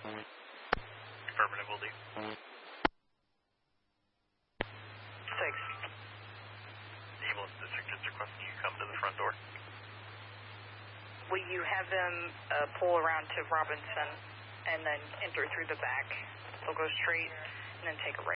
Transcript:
Affirmative, will do. 6. Ambulance district is requesting you come to the front door. Will you have them pull around to Robinson and then enter through the back? They'll go straight and then take a right.